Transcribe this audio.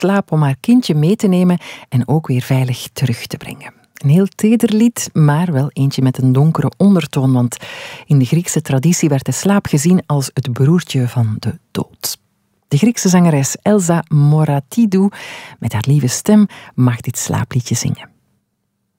slaap om haar kindje mee te nemen en ook weer veilig terug te brengen. Een heel teder lied, maar wel eentje met een donkere ondertoon, want in de Griekse traditie werd de slaap gezien als het broertje van de dood. De Griekse zangeres Elsa Moratidou met haar lieve stem mag dit slaapliedje zingen.